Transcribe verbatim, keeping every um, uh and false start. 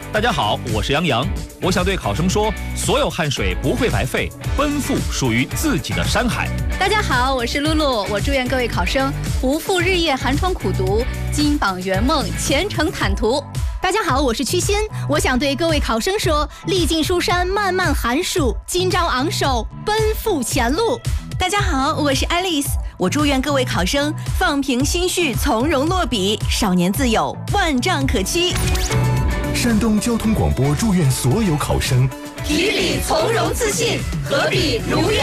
大家好，我是杨洋。我想对考生说，所有汗水不会白费，奔赴属于自己的山海。 大家好，我是露露。我祝愿各位考生不负日夜寒窗苦读，金榜圆梦，前程坦途。 大家好，我是曲欣。我想对各位考生说，历尽书山漫漫寒暑，今朝昂首奔赴前路。 大家好，我是 Alice。我祝愿各位考生放平心绪，从容落笔，少年自有万丈可期。 山东交通广播祝愿所有考生提笔从容自信，合笔如愿。